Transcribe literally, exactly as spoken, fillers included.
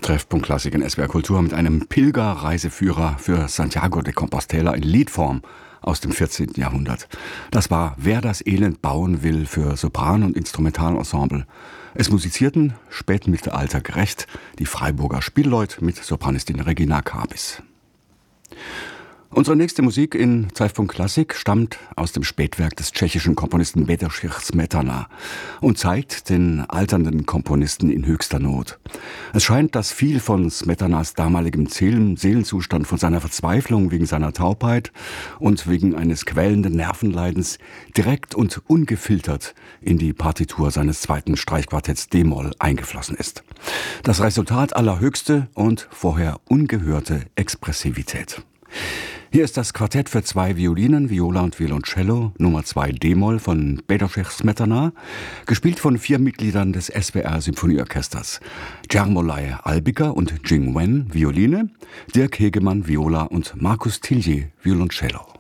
Treffpunkt Klassik in S W R Kultur mit einem Pilgerreiseführer für Santiago de Compostela in Liedform aus dem vierzehnten Jahrhundert. Das war Wer das Elend bauen will für Sopran- und Instrumentalensemble. Es musizierten, spätmittelalter gerecht, die Freiburger Spielleut mit Sopranistin Regina Kabis. Unsere nächste Musik in Treffpunkt Klassik stammt aus dem Spätwerk des tschechischen Komponisten Bedřich Smetana und zeigt den alternden Komponisten in höchster Not. Es scheint, dass viel von Smetanas damaligem Seelenzustand, von seiner Verzweiflung wegen seiner Taubheit und wegen eines quälenden Nervenleidens direkt und ungefiltert in die Partitur seines zweiten Streichquartetts D-Moll eingeflossen ist. Das Resultat allerhöchste und vorher ungehörte Expressivität. Hier ist das Quartett für zwei Violinen, Viola und Violoncello, Nummer zwei D-Moll von Bedřich Smetana, gespielt von vier Mitgliedern des S W R Symphonieorchesters. Džermolaj Albiker und Jing Wen, Violine, Dirk Hegemann, Viola und Markus Tillier, Violoncello.